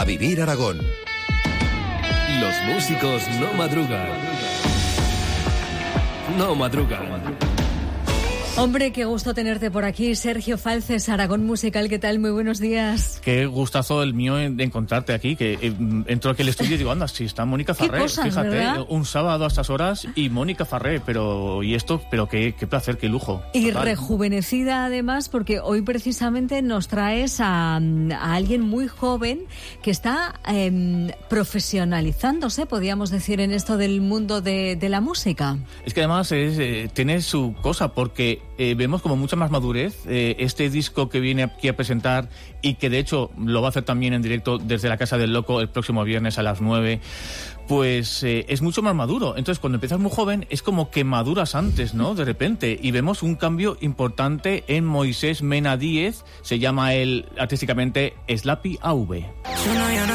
A Vivir Aragón. Los músicos no madrugan. No madrugan. Hombre, qué gusto tenerte por aquí, Sergio Falces, Aragón Musical, ¿qué tal? Muy buenos días. Qué gustazo el mío de encontrarte aquí, que entro aquí al estudio y digo, anda, si está Mónica Farré, qué cosas, fíjate, ¿verdad? Un sábado a estas horas y Mónica Farré, pero qué placer, qué lujo. Y total. Rejuvenecida además, porque hoy precisamente nos traes a alguien muy joven que está profesionalizándose, podríamos decir, en esto del mundo de la música. Es que además tiene su cosa, porque vemos como mucha más madurez. Este disco que viene aquí a presentar y que de hecho lo va a hacer también en directo desde la Casa del Loco el próximo viernes a las 9, pues es mucho más maduro. Entonces cuando empiezas muy joven es como que maduras antes, ¿no? De repente. Y vemos un cambio importante en Moisés Mena Díez, se llama él artísticamente Slappy AV.